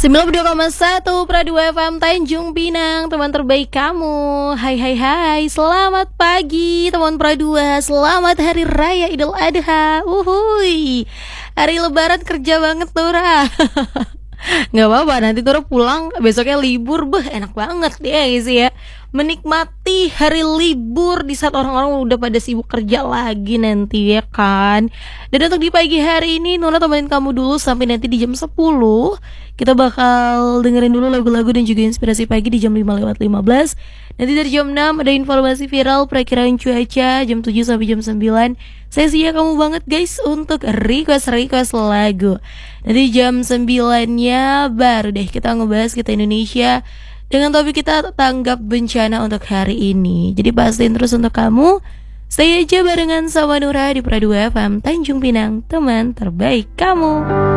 92,1 Pradua FM Tanjung Pinang, teman terbaik kamu. Hai hai hai, selamat pagi teman Pradua. Selamat Hari Raya Idul Adha. Uhuy, hari lebaran kerja banget Tura. Nggak apa-apa, nanti Tura pulang besoknya libur. Enak banget ya guys ya, menikmati hari libur di saat orang-orang udah pada sibuk kerja lagi nanti ya kan. Dan untuk di pagi hari ini Nuna temenin kamu dulu sampai nanti di jam 10. Kita bakal dengerin dulu lagu-lagu dan juga inspirasi pagi di jam 5:15. Nanti dari jam 6 ada informasi viral perakiraan cuaca jam 7 sampai jam 9. Saya siap kamu banget guys untuk request lagu. Nanti jam 9-nya baru deh kita ngebahas kita Indonesia dengan topik kita tanggap bencana untuk hari ini. Jadi pastiin terus untuk kamu. Stay aja barengan sama Nura di Pradua FM Tanjung Pinang, teman terbaik kamu.